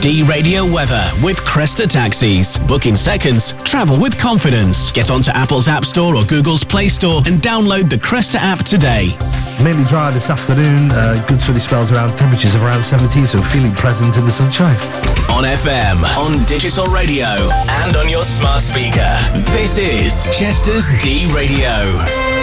D-Radio weather with Cresta Taxis. Book in seconds, travel with confidence. Get onto Apple's App Store or Google's Play Store and download the Cresta app today. Mainly dry this afternoon, good sunny spells around, temperatures of around 17, so feeling pleasant in the sunshine. On FM, on digital radio, and on your smart speaker. This is Chester's D-Radio.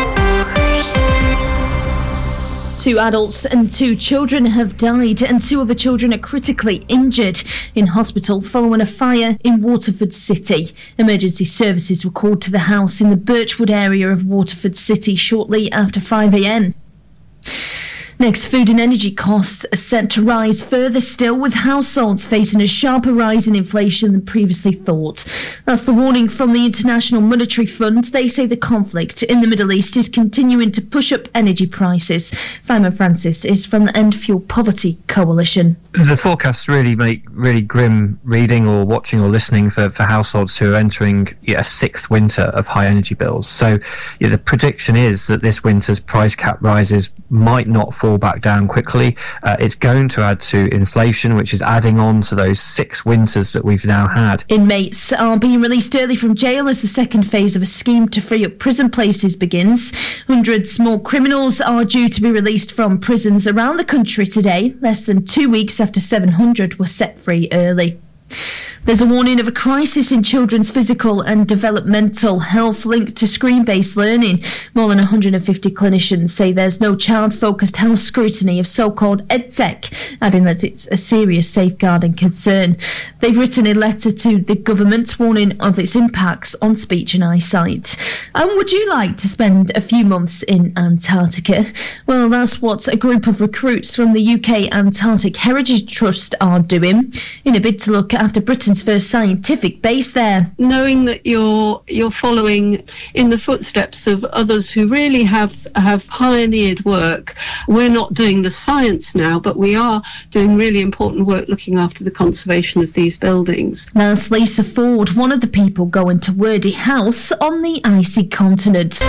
2 adults and 2 children have died and 2 other children are critically injured in hospital following a fire in Waterford City. Emergency services were called to the house in the Birchwood area of Waterford City shortly after 5 a.m. Next, food and energy costs are set to rise further still, with households facing a sharper rise in inflation than previously thought. That's the warning from the International Monetary Fund. They say the conflict in the Middle East is continuing to push up energy prices. Simon Francis is from the End Fuel Poverty Coalition. The forecasts really make really grim reading or watching or listening for households who are entering a 6th winter of high energy bills. So the prediction is that this winter's price cap rises might not fall back down quickly. It's going to add to inflation, which is adding on to those 6 winters that we've now had. Inmates are being released early from jail as the second phase of a scheme to free up prison places begins. Hundreds more criminals are due to be released from prisons around the country today, less than 2 weeks after 700 were set free early. There's a warning of a crisis in children's physical and developmental health linked to screen-based learning. More than 150 clinicians say there's no child-focused health scrutiny of so-called EdTech, adding that it's a serious safeguarding concern. They've written a letter to the government warning of its impacts on speech and eyesight. And would you like to spend a few months in Antarctica? Well, that's what a group of recruits from the UK Antarctic Heritage Trust are doing in a bid to look after Britain's first scientific base there. Knowing that you're following in the footsteps of others who really have pioneered work. We're not doing the science now, but we are doing really important work looking after the conservation of these buildings. That's Lisa Ford, one of the people going to Wordie House on the icy continent.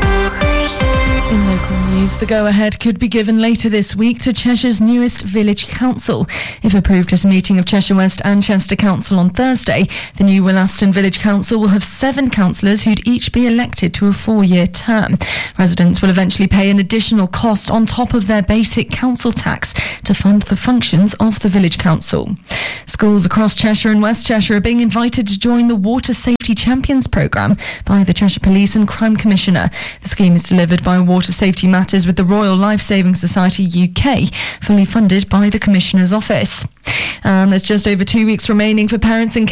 In local news, the go-ahead could be given later this week to Cheshire's newest village council. If approved at a meeting of Cheshire West and Chester Council on Thursday, the new Willaston Village Council will have 7 councillors who'd each be elected to a 4-year term. Residents will eventually pay an additional cost on top of their basic council tax to fund the functions of the village council. Schools across Cheshire and West Cheshire are being invited to join the Water Safety Champions programme by the Cheshire Police and Crime Commissioner. The scheme is delivered by Water Safety Matters with the Royal Life Saving Society UK, fully funded by the Commissioner's Office. And there's just over 2 weeks remaining for parents and